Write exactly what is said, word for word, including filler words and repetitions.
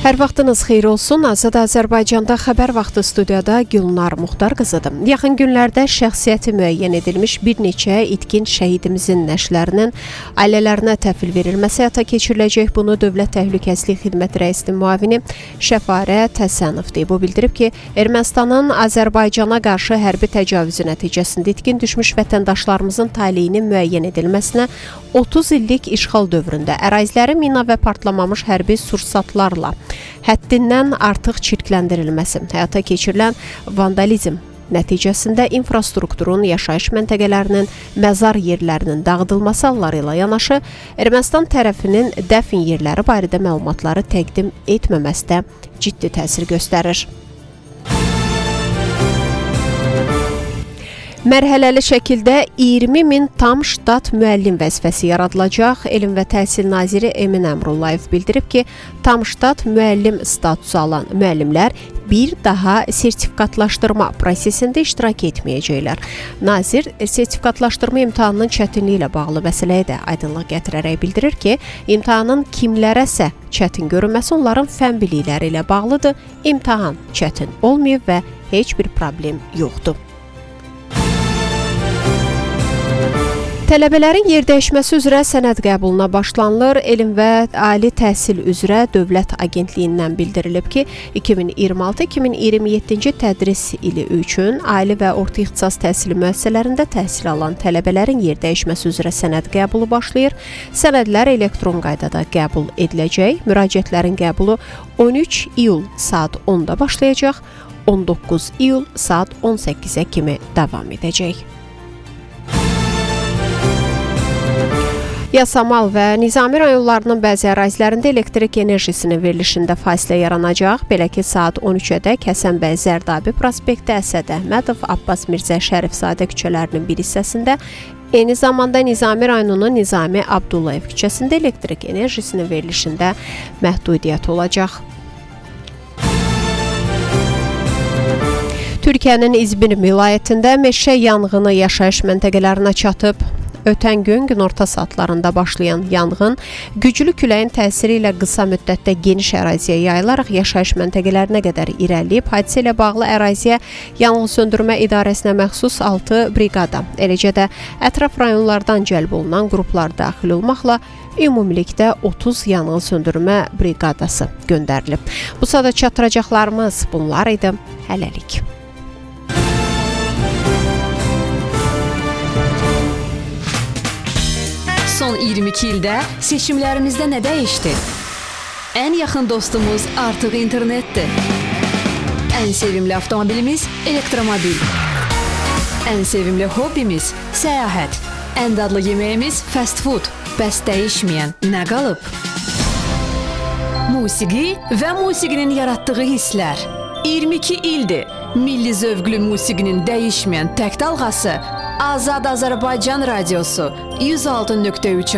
Hər vaxtınız xeyir olsun. Azad Azərbaycanda xəbər vaxtı studiyada Gülnar Muxtar qızıdır. Yaxın günlərdə şəxsiyyəti müəyyən edilmiş bir neçə itkin şəhidimizin nəşlərinin ailələrinə təhvil verilməsi həyata keçiriləcək. Bunu Dövlət Təhlükəsizlik Xidmət Rəisinin müavini Şəfarə Təsənov deyib. O bildirib ki, Ermənistanın Azərbaycana qarşı hərbi təcavüzü nəticəsində itkin düşmüş vətəndaşlarımızın taleyinin müəyyən edilməsinə otuz illik işğal dövründə əraziləri mina və partlamamış hərbi sursatlarla həddindən artıq çirkləndirilməsi, həyata keçirilən vandalizm nəticəsində infrastrukturun, yaşayış məntəqələrinin, məzar yerlərinin dağıdılması halları ilə yanaşı, Ermənistan tərəfinin dəfn yerləri barədə məlumatları təqdim etməməsi də ciddi təsir göstərir. Mərhələli şəkildə iyirmi min tam ştat müəllim vəzifəsi yaradılacaq. Elm və Təhsil Naziri Emin Əmrullayev bildirib ki, tam ştat müəllim statusu alan müəllimlər bir daha sertifikatlaşdırma prosesində iştirak etməyəcəklər. Nazir sertifikatlaşdırma imtahanının çətinliyi ilə bağlı məsələyə də aydınlıq gətirərək bildirir ki, imtahanın kimlərəsə çətin görünməsi onların fən bilikləri ilə bağlıdır. İmtahan çətin olmayıb və heç bir problem yoxdur. Tələbələrin yerdəyişməsi üzrə sənəd qəbuluna başlanılır. Elm və Ali Təhsil üzrə Dövlət Agentliyindən bildirilib ki, iki min iyirmi altı iki min iyirmi yeddinci tədris ili üçün ali və orta ixtisas təhsili müəssisələrində təhsil alan tələbələrin yerdəyişməsi üzrə sənəd qəbulu başlayır. Sənədlər elektron qaydada qəbul ediləcək. Müraciətlərin qəbulu on üç iyul saat onda başlayacaq, on doqquz iyul saat on səkkizə kimi davam edəcək. Yasamal və Nizami rayonlarının bəzi ərazilərində elektrik enerjisinin verilişində fasilə yaranacaq. Belə ki, saat on üçədək Həsənbəy Zərdabi prospekti, Əsəd Əhmədov, Abbas Mirzə Şərifzadə küçələrinin bir hissəsində, eyni zamanda Nizami rayonunun Nizami Abdullayev küçəsində elektrik enerjisinin verilişində məhdudiyyət olacaq. Türkiyənin İzmir vilayətində meşə yanğını yaşayış məntəqələrinə çatıb. Ötən gün günorta saatlarında başlayan yanğın güclü küləyin təsiri ilə qısa müddətdə geniş əraziyə yayılaraq yaşayış məntəqələrinə qədər irəliyib. Hadisə ilə bağlı əraziyə yanğın söndürmə idarəsinə məxsus altı briqada, eləcə də ətraf rayonlardan cəlb olunan qruplar daxil olmaqla ümumilikdə otuz yanğın söndürmə briqadası göndərilib. Bu sırada çatdıracaqlarımız bunlar idi. Hələlik. Son iyirmi iki ildə seçimlərimizdə nə dəyişdi? Ən yaxın dostumuz artıq internetdir. Ən sevimli avtomobilimiz elektromobil. Ən sevimli hobbimiz səyahət. Ən dadlı yeməyimiz fast food. Bəs dəyişməyən nə qalıb? Musiqi və musiqinin yaratdığı hisslər. iyirmi iki ildir. Milli zövqlü musiqinin dəyişməyən tək dalğası Azad Azərbaycan Radiosu yüz altı nöqtə üç